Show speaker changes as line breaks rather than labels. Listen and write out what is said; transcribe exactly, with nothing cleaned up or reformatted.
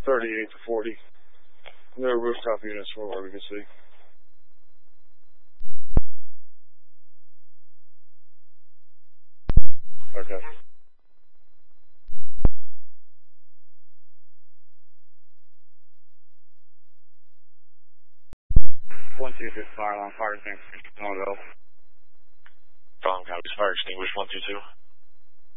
thirty-eight to forty. There are rooftop units from where we can see. Okay.
One two two fire alarm, fire extinguisher, no go.
Problem copies, fire extinguisher one two two.